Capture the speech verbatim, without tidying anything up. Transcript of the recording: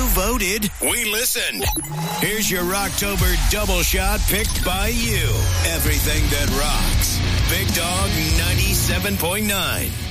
voted. We listened. Here's your Rocktober double shot picked by you. Everything that rocks. Big Dog ninety-seven point nine.